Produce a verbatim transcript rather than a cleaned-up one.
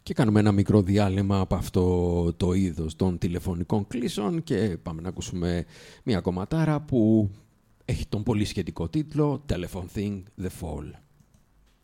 Και κάνουμε ένα μικρό διάλειμμα από αυτό το είδος των τηλεφωνικών κλήσεων και πάμε να ακούσουμε μια κομματάρα που έχει τον πολύ σχετικό τίτλο Telephone Thing, The Fall.